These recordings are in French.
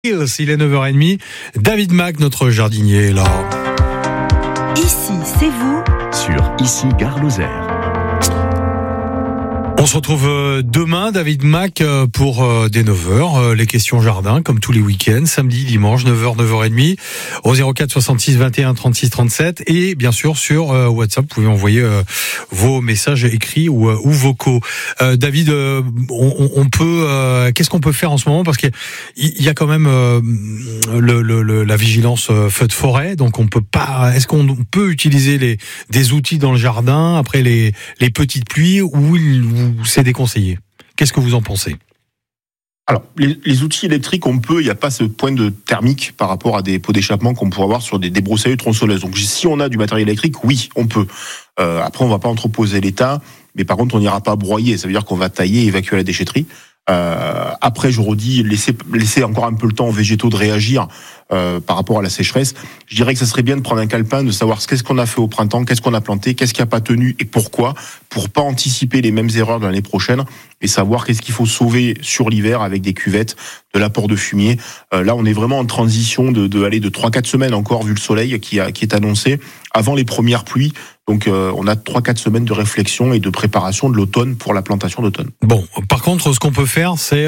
Il est 9h30. David Mack, notre jardinier, est là. Ici, c'est vous. Sur Ici Gare Lozère. On se retrouve demain, David Mack, pour dès 9h, les questions jardin, comme tous les week-ends, samedi, dimanche, 9h, 9h30, au 04 66 21 36 37, et bien sûr sur WhatsApp, vous pouvez envoyer vos messages écrits ou vocaux. David, on peut, qu'est-ce qu'on peut faire en ce moment, parce qu'il y a quand même la vigilance feu de forêt, donc on peut pas. Est-ce qu'on peut utiliser des outils dans le jardin après les petites pluies, ou c'est déconseillé? Qu'est-ce que vous en pensez? Alors, les outils électriques, on peut, il n'y a pas ce point de thermique par rapport à des pots d'échappement qu'on pourrait avoir sur des broussailles tronçonneuses. Donc, si on a du matériel électrique, oui, on peut. Après, on ne va pas entreposer l'état, mais par contre, on n'ira pas broyer. Ça veut dire qu'on va tailler et évacuer la déchetterie. Après, je redis, laisser encore un peu le temps aux végétaux de réagir par rapport à la sécheresse. Je dirais que ça serait bien de prendre un calepin, de savoir qu'est-ce qu'on a fait au printemps, qu'est-ce qu'on a planté, qu'est-ce qui n'a pas tenu et pourquoi, pour pas anticiper les mêmes erreurs de l'année prochaine et savoir qu'est-ce qu'il faut sauver sur l'hiver avec des cuvettes, de l'apport de fumier. Là, on est vraiment en transition de 3-4 semaines encore, vu le soleil qui est annoncé, avant les premières pluies. Donc, on a 3-4 semaines de réflexion et de préparation de l'automne pour la plantation d'automne. Bon, par contre, ce qu'on peut faire, c'est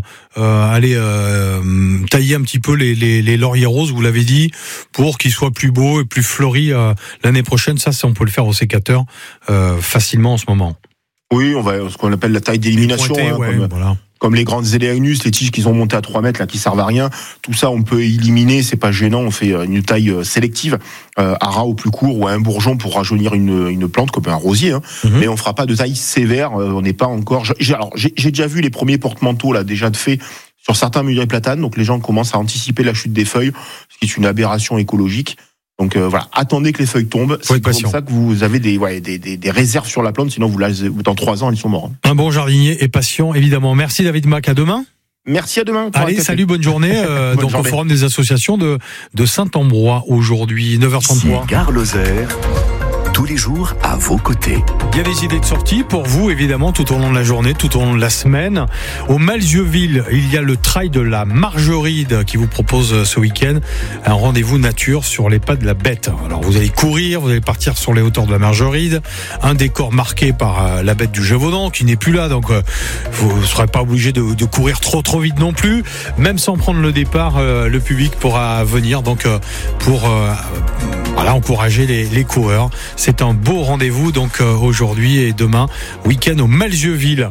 aller tailler un petit peu les lauriers roses, vous l'avez dit, pour qu'ils soient plus beaux et plus fleuris l'année prochaine. Ça, on peut le faire au sécateur facilement en ce moment. Oui, on va ce qu'on appelle la taille d'élimination, comme les grandes Zéléagnus, les tiges qui sont montées à 3 mètres, là, qui servent à rien. Tout ça, on peut éliminer, c'est pas gênant. On fait une taille sélective, à ras au plus court ou à un bourgeon pour rajeunir une plante, comme un rosier. Mais on fera pas de taille sévère. On n'est pas encore. J'ai déjà vu les premiers porte-manteaux là déjà de fait sur certains mûriers platanes. Donc les gens commencent à anticiper la chute des feuilles, ce qui est une aberration écologique. Donc voilà, attendez que les feuilles tombent. C'est comme ça que vous avez des réserves sur la plante, sinon dans 3 ans, elles sont mortes. Un bon jardinier est patient, évidemment. Merci David Mack, à demain. Merci, à demain. Allez, salut, bonne journée. Bonne journée. Au Forum des associations de Saint-Ambrois aujourd'hui, 9h33. Ici Gare Lozère. Tous les jours à vos côtés. Il y a des idées de sortie pour vous, évidemment, tout au long de la journée, tout au long de la semaine. Au Malzieuxville, il y a le trail de la Margeride qui vous propose ce week-end un rendez-vous nature sur les pas de la bête. Alors vous allez courir, vous allez partir sur les hauteurs de la Margeride, un décor marqué par la bête du Gévaudan qui n'est plus là, donc vous ne serez pas obligé de courir trop vite non plus. Même sans prendre le départ, le public pourra venir donc pour encourager les coureurs. C'est un beau rendez-vous donc aujourd'hui et demain, week-end au Malzieuxville.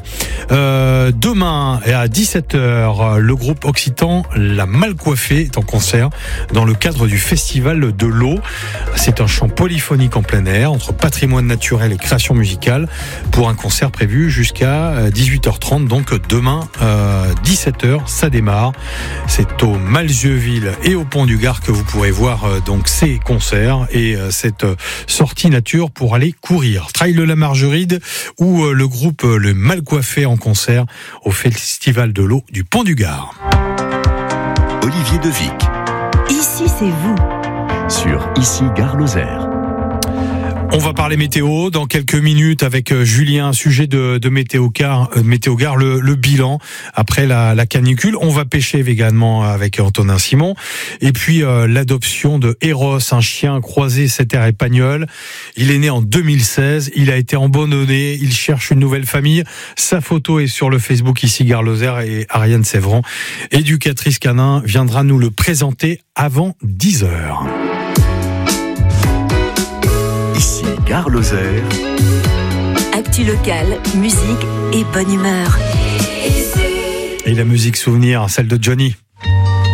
Demain à 17h, le groupe occitan La Malcoiffée est en concert dans le cadre du Festival de l'eau. C'est un chant polyphonique en plein air entre patrimoine naturel et création musicale pour un concert prévu jusqu'à 18h30. Donc demain 17h, ça démarre. C'est au Malzieuxville et au Pont du Gard que vous pourrez voir donc ces concerts et cette sortie nature pour aller courir. Trail de la Margeride ou le groupe Le Malcoiffé en concert au Festival de l'eau du Pont du Gard. Olivier Devic. Ici, c'est vous. Sur Ici Gare Lozère. On va parler météo dans quelques minutes avec Julien, sujet de Météogare, le bilan après la canicule. On va pêcher également avec Antonin Simon. Et puis l'adoption de Eros, un chien croisé setter espagnol. Il est né en 2016, il a été abandonné, il cherche une nouvelle famille. Sa photo est sur le Facebook Ici Gare Lozère et Ariane Sévran, éducatrice canin, viendra nous le présenter avant 10h. Ici Gare Lozère. Actu locale, musique et bonne humeur. Et la musique souvenir, celle de Johnny.